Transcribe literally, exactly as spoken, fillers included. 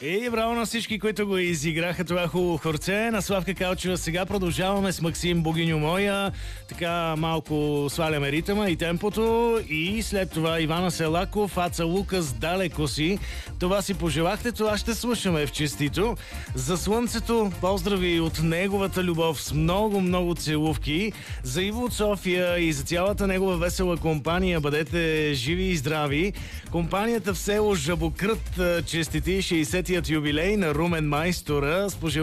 И браво на всички, които го изиграха това хубаво хорце. На Славка Калчева сега продължаваме с Максим Богиньо моя. Така малко сваляме ритъма и темпото. И след това Ивана Селаков, Аца Лукас, Далеко си. Това си пожелахте, това ще слушаме в честито. За Слънцето, поздрави от неговата любов с много-много целувки. За Иво от София и за цялата негова весела компания. Бъдете живи и здрави. Компанията в село Жабокрът честити шейсетият юбилей на Румен Майстора с пожелания